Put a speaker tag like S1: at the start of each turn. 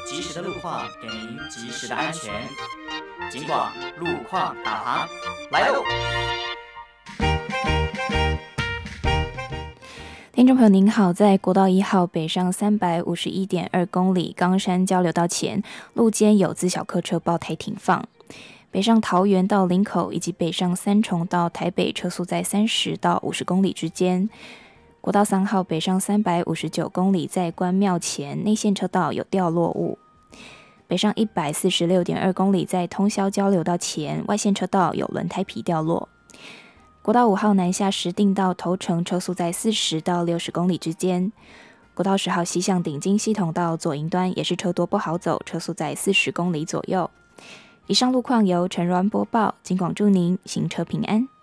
S1: 及时的路况，给您及时的安全。警广路况导航来喽！
S2: 听众朋友您好，在国道1号北上351.2公里冈山交流道前，路肩有自小客车爆胎停放。北上桃园到林口以及北上三重到台北车速在30到50公里之间。国道3号北上359公里，在关庙前内线车道有掉落物。北上146.2公里，在通霄交流道前外线车道有轮胎皮掉落。国道5号南下石碇到头城车速在40到60公里之间。国道10号西向顶金系统道左营端也是车多不好走，车速在40公里左右。以上路况由陈銮播报，警广祝您行车平安。